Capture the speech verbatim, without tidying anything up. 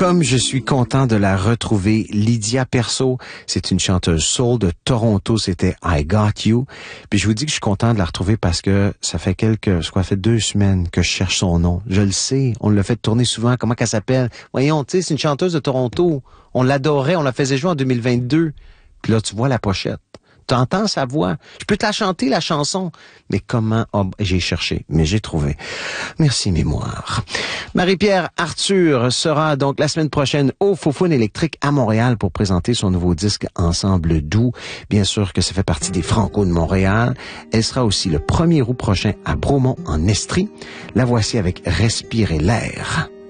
Comme je suis content de la retrouver, Lydia Perceau, c'est une chanteuse soul de Toronto, c'était I Got You. Puis je vous dis que je suis content de la retrouver parce que ça fait quelques, ça fait deux semaines que je cherche son nom. Je le sais, on l'a fait tourner souvent, comment qu'elle s'appelle? Voyons, tu sais, c'est une chanteuse de Toronto. On l'adorait, on la faisait jouer en deux mille vingt-deux. Puis là, tu vois la pochette. Tu entends sa voix. Je peux te la chanter, la chanson. Mais comment... Oh, j'ai cherché, mais j'ai trouvé. Merci, mémoire. Marie-Pierre Arthur sera donc la semaine prochaine au Faux-Foune électrique à Montréal pour présenter son nouveau disque Ensemble doux. Bien sûr que ça fait partie des Franco de Montréal. Elle sera aussi le premier août prochain à Bromont, en Estrie. La voici avec Respirer l'air.